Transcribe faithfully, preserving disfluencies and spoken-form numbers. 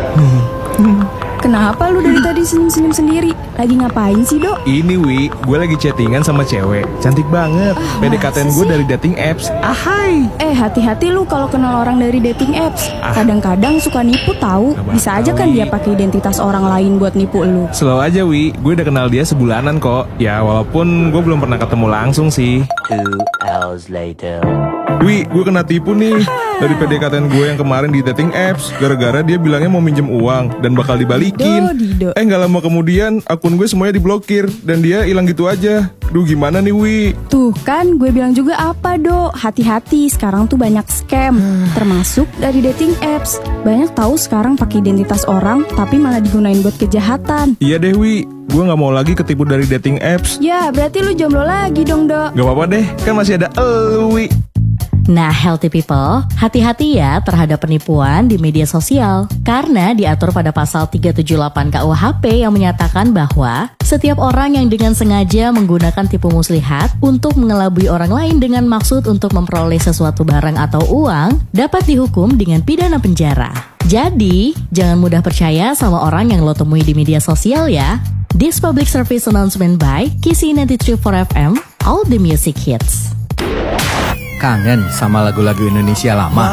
Kenapa lu dari tadi senyum-senyum sendiri? Lagi ngapain sih, Dok? Ini Wi, gue lagi chattingan sama cewek. Cantik banget. Ah, P D K T-an gue dari dating apps. Ahai. Eh, hati-hati lu kalau kenal orang dari dating apps. Ah. Kadang-kadang suka nipu tahu. Gak Bisa bakal, aja kan Wi. dia pakai identitas orang lain buat nipu lu. Slow aja Wi, gue udah kenal dia sebulanan kok. Ya walaupun gue belum pernah ketemu langsung sih. Two hours later. Wi, gue kena tipu nih dari P D K T-an gue yang kemarin di dating apps. Gara-gara dia bilangnya mau minjem uang dan bakal dibalikin. Dido, Dido. Eh gak lama kemudian akun gue semuanya diblokir dan dia hilang gitu aja. Duh gimana nih Wi? Tuh kan gue bilang juga apa, Dok? Hati-hati, sekarang tuh banyak scam. Termasuk dari dating apps. Banyak tahu sekarang pakai identitas orang tapi malah digunain buat kejahatan. Iya deh Wi, gue gak mau lagi ketipu dari dating apps. Ya, berarti lu jomblo lagi dong, Dok. Gak apa-apa deh, kan masih ada elu Wi. Nah, healthy people, hati-hati ya terhadap penipuan di media sosial. Karena diatur pada pasal tiga tujuh delapan K U H P yang menyatakan bahwa setiap orang yang dengan sengaja menggunakan tipu muslihat untuk mengelabui orang lain dengan maksud untuk memperoleh sesuatu barang atau uang dapat dihukum dengan pidana penjara. Jadi, jangan mudah percaya sama orang yang lo temui di media sosial ya. This public service announcement by Kisi sembilan tiga empat F M, all the music hits. Kangen sama lagu-lagu Indonesia lama?